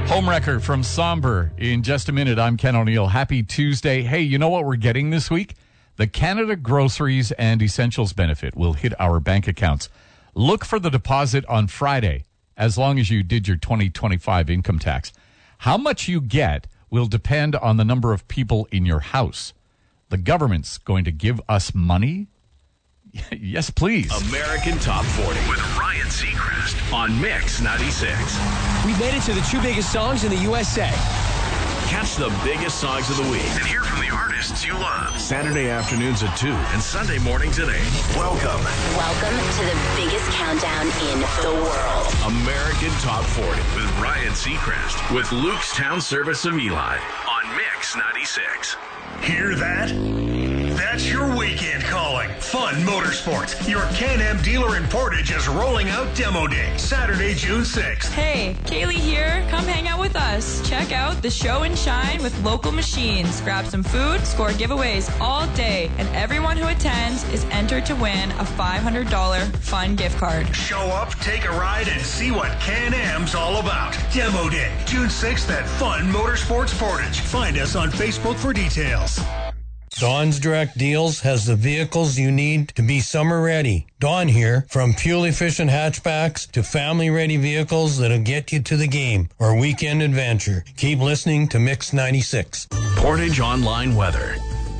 Homewrecker from Somber in just a minute. I'm Ken O'Neill. Happy Tuesday. Hey, you know what we're getting this week? The Canada Groceries and Essentials benefit will hit our bank accounts. Look for the deposit on Friday, as long as you did your 2025 income tax. How much you get will depend on the number of people in your house. The government's going to give us money? Yes, please. American Top 40 with Ryan Seacrest on Mix 96. We made it to the two biggest songs in the USA. Catch the biggest songs of the week and hear from the artists you love. Saturday afternoons at 2 and Sunday mornings at 8. Welcome to the biggest countdown in the world. American Top 40 with Ryan Seacrest with Luke's Town Service of Eli on Mix 96. Hear that? That's your weekend calling. Fun Motorsports. Your Can-Am dealer in Portage is rolling out Demo Day, Saturday, June 6th. Hey, Kaylee here. Come hang out with us. Check out the show and shine with local machines. Grab some food, score giveaways all day, and everyone who attends is entered to win a $500 fun gift card. Show up, take a ride, and see what Can-Am's all about. Demo Day, June 6th at Fun Motorsports Portage. Find us on Facebook for details. Dawn's Direct Deals has the vehicles you need to be summer ready. Dawn here, from fuel-efficient hatchbacks to family-ready vehicles that'll get you to the game or weekend adventure. Keep listening to Mix 96. Portage Online Weather.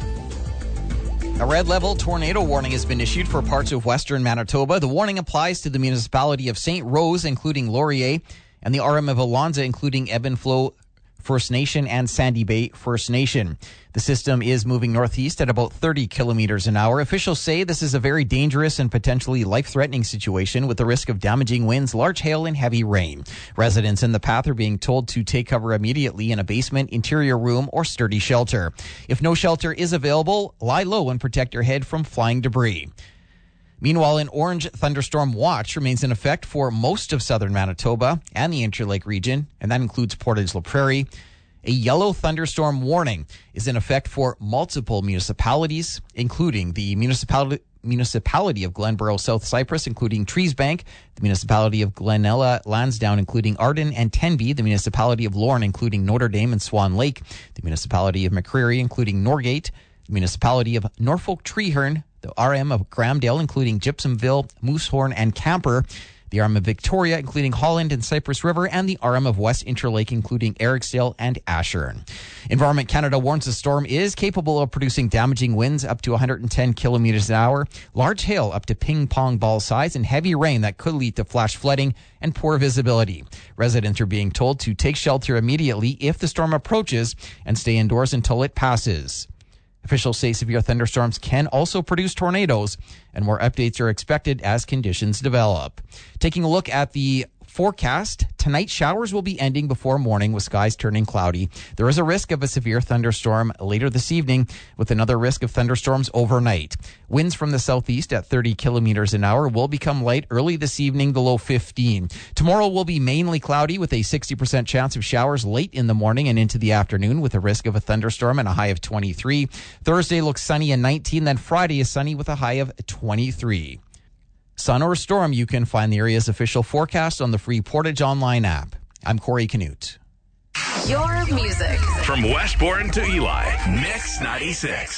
A red level tornado warning has been issued for parts of western Manitoba. The warning applies to the municipality of St. Rose, including Laurier, and the RM of Alonza, including Ebb and Flow First Nation and Sandy Bay First Nation. The system is moving northeast at about 30 kilometers an hour. Officials say this is a very dangerous and potentially life-threatening situation with the risk of damaging winds, large hail, and heavy rain. Residents in the path are being told to take cover immediately in a basement, interior room, or sturdy shelter. If no shelter is available, lie low and protect your head from flying debris. Meanwhile, an orange thunderstorm watch remains in effect for most of southern Manitoba and the Interlake region, and that includes Portage-La Prairie. A yellow thunderstorm warning is in effect for multiple municipalities, including the municipality of Glenborough South Cypress, including Treesbank, the municipality of Glenella Lansdowne, including Arden and Tenby, the municipality of Lorne, including Notre Dame and Swan Lake, the municipality of McCreary, including Norgate, the municipality of Norfolk Treeherne, the RM of Gramdale, including Gypsumville, Moosehorn, and Camper, the RM of Victoria, including Holland and Cypress River, and the RM of West Interlake, including Ericsdale and Ashern. Environment Canada warns the storm is capable of producing damaging winds up to 110 kilometers an hour, large hail up to ping-pong ball size, and heavy rain that could lead to flash flooding and poor visibility. Residents are being told to take shelter immediately if the storm approaches and stay indoors until it passes. Officials say severe thunderstorms can also produce tornadoes, and more updates are expected as conditions develop. Taking a look at the forecast, tonight showers will be ending before morning with skies turning cloudy. There is a risk of a severe thunderstorm later this evening, with another risk of thunderstorms overnight. Winds from the southeast at 30 kilometers an hour will become light early this evening, the low 15. Tomorrow will be mainly cloudy with a 60% chance of showers late in the morning and into the afternoon, with a risk of a thunderstorm and a high of 23. Thursday looks sunny and 19, then Friday is sunny with a high of 23. Sun or storm, you can find the area's official forecast on the free Portage Online app. I'm Corey Canute. Your music. From Westbourne to Eli, Mix 96.